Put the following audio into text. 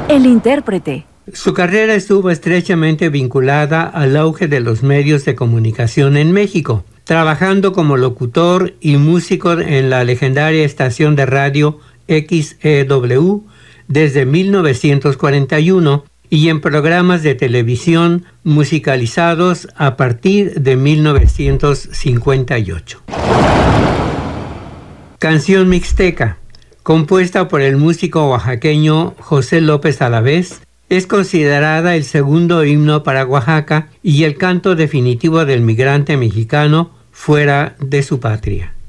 El intérprete. Su carrera estuvo estrechamente vinculada al auge de los medios de comunicación en México, trabajando como locutor y músico en la legendaria estación de radio XEW desde 1941 y en programas de televisión musicalizados a partir de 1958. Canción mixteca, compuesta por el músico oaxaqueño José López Alavés, es considerada el segundo himno para Oaxaca y el canto definitivo del migrante mexicano fuera de su patria.